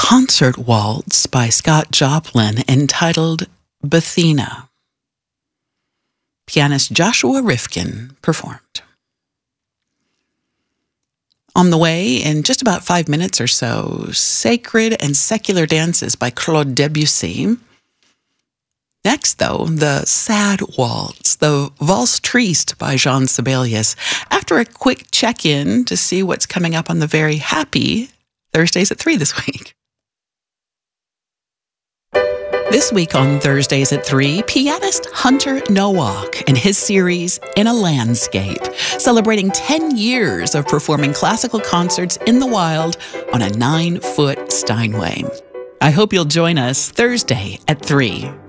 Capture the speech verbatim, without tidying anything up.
concert waltz by Scott Joplin entitled Bethina. Pianist Joshua Rifkin performed. On the way, in just about five minutes or so, Sacred and Secular Dances by Claude Debussy. Next, though, the sad waltz, the Valse Triste by Jean Sibelius, after a quick check-in to see what's coming up on the very happy Thursdays at three this week. This week on Thursdays at three, pianist Hunter Nowak and his series In a Landscape, celebrating ten years of performing classical concerts in the wild on a nine-foot Steinway. I hope you'll join us Thursday at three.